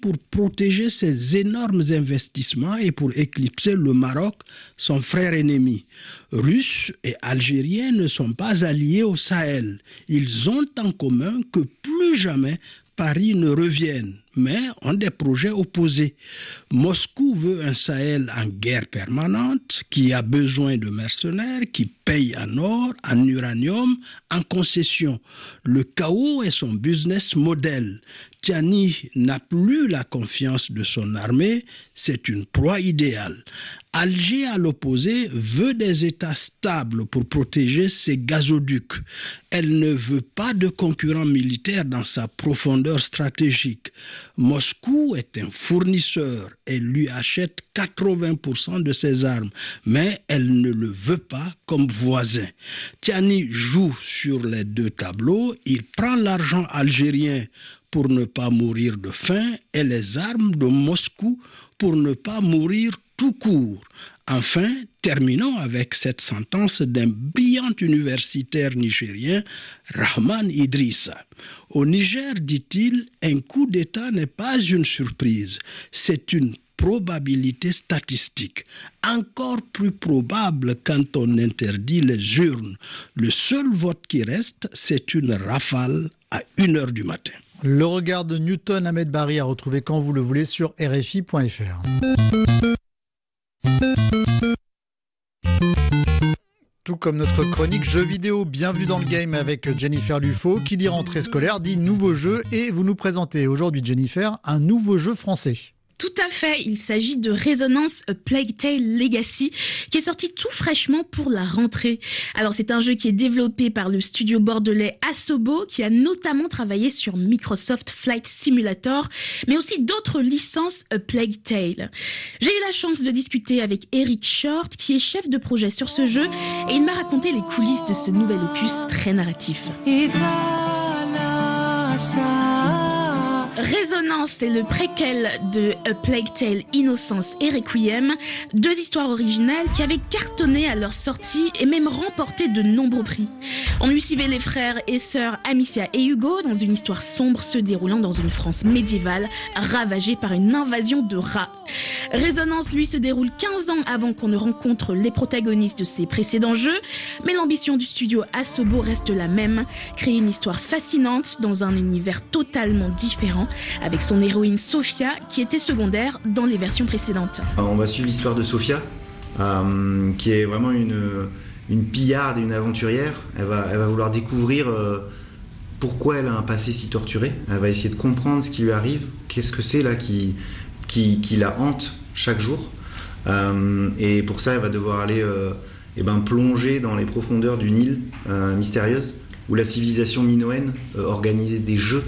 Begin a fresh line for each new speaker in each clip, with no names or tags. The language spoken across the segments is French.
pour protéger ses énormes investissements et pour éclipser le Maroc, son frère ennemi. Russes et Algériens ne sont pas alliés au Sahel. Ils ont en commun que plus jamais Paris ne revienne, mais ont des projets opposés. Moscou veut un Sahel en guerre permanente, qui a besoin de mercenaires, qui paye en or, en uranium, en concession. Le chaos est son business model. Tiani n'a plus la confiance de son armée, c'est une proie idéale. Alger, à l'opposé, veut des États stables pour protéger ses gazoducs. Elle ne veut pas de concurrents militaires dans sa profondeur stratégique. Moscou est un fournisseur et lui achète 80% de ses armes, mais elle ne le veut pas comme voisin. Tiani joue sur les deux tableaux, il prend l'argent algérien pour ne pas mourir de faim et les armes de Moscou pour ne pas mourir tout court. Enfin, terminons avec cette sentence d'un brillant universitaire nigérien, Rahman Idrissa. Au Niger, dit-il, un coup d'État n'est pas une surprise, c'est une probabilité statistique. Encore plus probable quand on interdit les urnes. Le seul vote qui reste, c'est une rafale à 1h du matin.
Le regard de Newton Ahmed Barry à retrouver quand vous le voulez sur RFI.fr. Tout comme notre chronique jeux vidéo, bienvenue dans le game avec Jennifer Lufo. Qui dit rentrée scolaire dit nouveau jeu et vous nous présentez aujourd'hui, Jennifer, un nouveau jeu français.
Tout à fait, il s'agit de Resonance A Plague Tale Legacy qui est sorti tout fraîchement pour la rentrée. Alors c'est un jeu qui est développé par le studio bordelais Asobo qui a notamment travaillé sur Microsoft Flight Simulator mais aussi d'autres licences A Plague Tale. J'ai eu la chance de discuter avec Eric Short qui est chef de projet sur ce jeu et il m'a raconté les coulisses de ce nouvel opus très narratif. Resonance, c'est le préquel de A Plague Tale Innocence et Requiem, deux histoires originales qui avaient cartonné à leur sortie et même remporté de nombreux prix. On y suivait les frères et sœurs Amicia et Hugo dans une histoire sombre se déroulant dans une France médiévale ravagée par une invasion de rats. Resonance, lui, se déroule 15 ans avant qu'on ne rencontre les protagonistes de ses précédents jeux, mais l'ambition du studio Asobo reste la même, créer une histoire fascinante dans un univers totalement différent, avec son héroïne Sophia qui était secondaire dans les versions précédentes.
On va suivre l'histoire de Sophia, qui est vraiment une pillarde et une aventurière. Elle va vouloir découvrir pourquoi elle a un passé si torturé. Elle va essayer de comprendre ce qui lui arrive, qu'est-ce que c'est là qui la hante chaque jour. Et pour ça, elle va devoir aller plonger dans les profondeurs d'une île mystérieuse où la civilisation minoenne organisait des jeux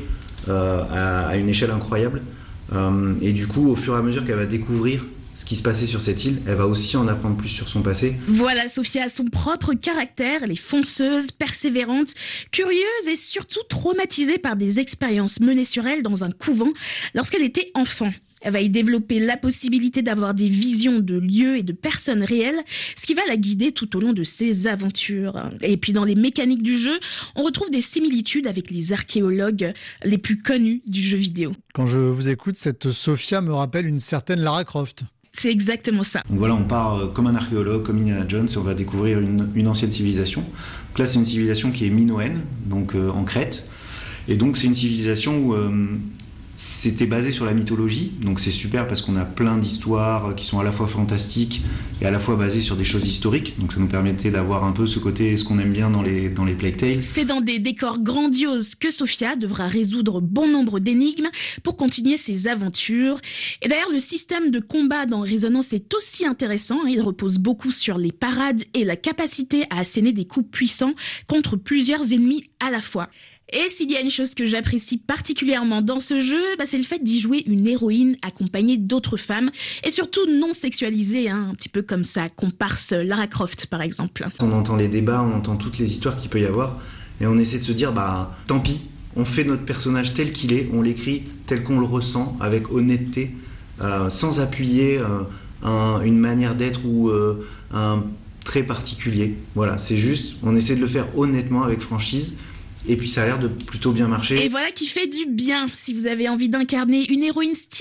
à une échelle incroyable. Et du coup, au fur et à mesure qu'elle va découvrir ce qui se passait sur cette île, elle va aussi en apprendre plus sur son passé.
Voilà, Sophia a son propre caractère, elle est fonceuse, persévérante, curieuse et surtout traumatisée par des expériences menées sur elle dans un couvent lorsqu'elle était enfant. Elle va y développer la possibilité d'avoir des visions de lieux et de personnes réelles, ce qui va la guider tout au long de ses aventures. Et puis dans les mécaniques du jeu, on retrouve des similitudes avec les archéologues les plus connus du jeu vidéo.
Quand je vous écoute, cette Sophia me rappelle une certaine Lara Croft.
C'est exactement ça.
Donc voilà, on part comme un archéologue, comme Indiana Jones, et on va découvrir une ancienne civilisation. Donc là, c'est une civilisation qui est minoenne, donc en Crète. Et donc c'est une civilisation où c'était basé sur la mythologie, donc c'est super parce qu'on a plein d'histoires qui sont à la fois fantastiques et à la fois basées sur des choses historiques, donc ça nous permettait d'avoir un peu ce côté, ce qu'on aime bien dans les Plague Tales.
C'est dans des décors grandioses que Sophia devra résoudre bon nombre d'énigmes pour continuer ses aventures. Et d'ailleurs, le système de combat dans Resonance est aussi intéressant, il repose beaucoup sur les parades et la capacité à asséner des coups puissants contre plusieurs ennemis à la fois. Et s'il y a une chose que j'apprécie particulièrement dans ce jeu, c'est le fait d'y jouer une héroïne accompagnée d'autres femmes et surtout non sexualisée, un petit peu comme sa comparse Lara Croft par exemple.
On entend les débats, on entend toutes les histoires qu'il peut y avoir et on essaie de se dire tant pis, on fait notre personnage tel qu'il est, on l'écrit tel qu'on le ressent avec honnêteté, sans appuyer une manière d'être ou un trait particulier. Voilà, c'est juste, on essaie de le faire honnêtement avec franchise. Et puis ça a l'air de plutôt bien marcher.
Et voilà qui fait du bien si vous avez envie d'incarner une héroïne stylée